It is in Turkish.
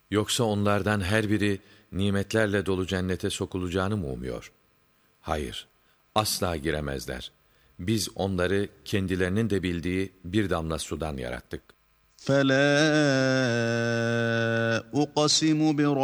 Yoksa onlardan her biri nimetlerle dolu cennete sokulacağını mı umuyor? Hayır, asla giremezler. Biz onları kendilerinin de bildiği bir damla sudan yarattık. فَلَا أُقْسِمُ